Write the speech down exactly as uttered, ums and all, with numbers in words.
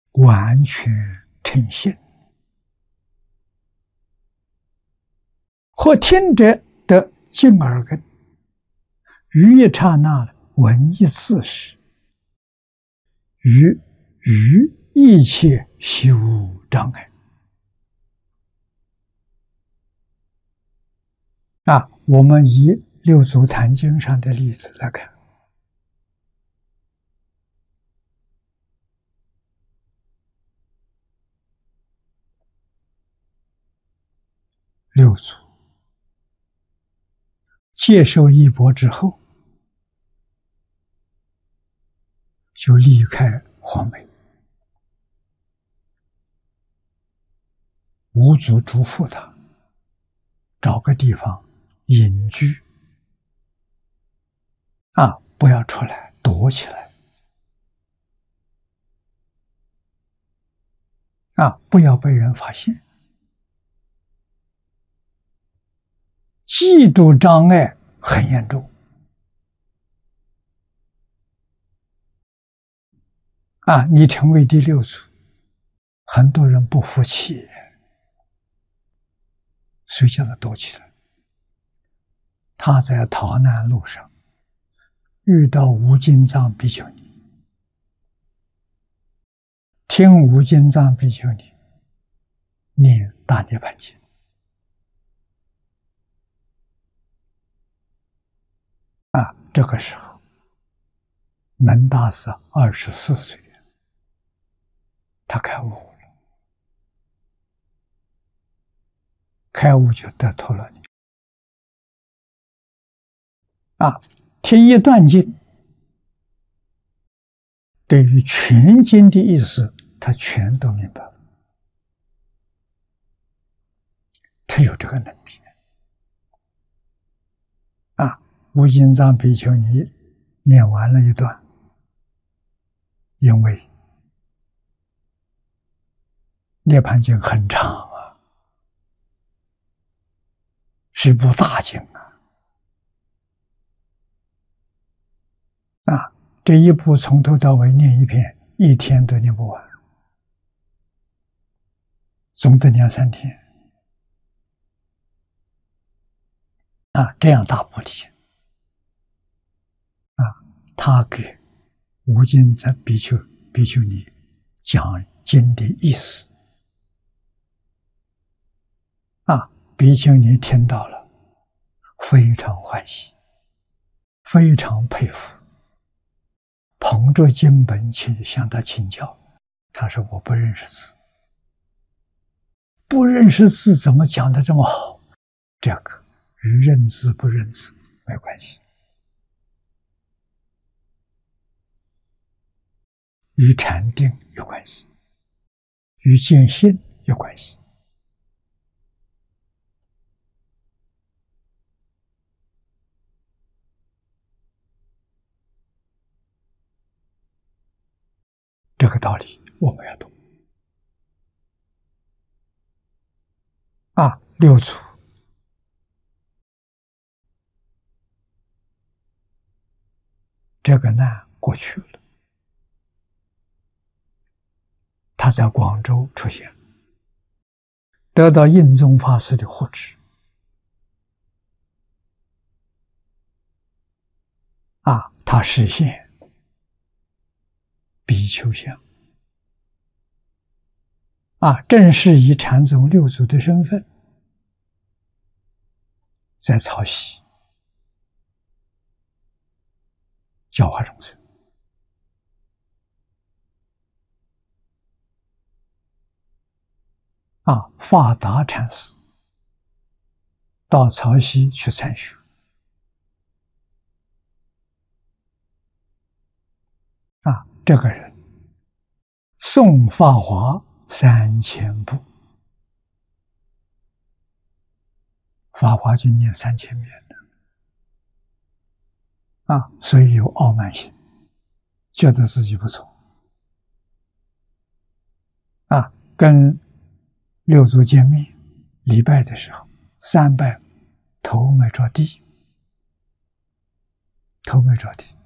完全称性，或听者得进耳根，于一刹那闻一次时，于于一切悉无障碍。啊，我们以六祖坛经上的例子来看，六祖接受衣钵之后，就离开黄梅，五祖嘱咐他找个地方隐居，啊，不要出来，躲起来，啊，不要被人发现。嫉妒障碍很严重，啊，你成为第六祖，很多人不服气，所以叫他躲起来。他在逃难路上遇到无尽藏比丘尼，听无尽藏比丘尼念大涅槃经，啊，这个时候能大师二十四岁，他开悟了，开悟就得陀罗尼。啊，听一段经，对于全经的意思，他全都明白了，他有这个能力。啊，无尽藏比丘尼念完了一段，因为涅槃经很长啊，是部大经啊。啊，这一部从头到尾念一遍，一天都念不完，总得两三天。啊，这样大部的，啊，他给无尽藏比丘比丘尼讲经的意思，啊，比丘尼听到了，非常欢喜，非常佩服，捧着经本去向他请教。他说：“我不认识字，不认识字怎么讲得这么好？这个与认字不认字没关系，与禅定有关系，与见性有关系。这个道理我们要懂。啊，六祖这个难过去了，他在广州出现，得到印宗法师的护持。啊，他实现比丘相。啊，正是以禅宗六祖的身份，在曹溪教化众生。啊，法达禅师到曹溪去参学，啊，这个人诵法华三千部，法华经念三千遍的，啊，所以有傲慢心，觉得自己不错，啊，跟六祖见面礼拜的时候，三拜头没着地，头没着地。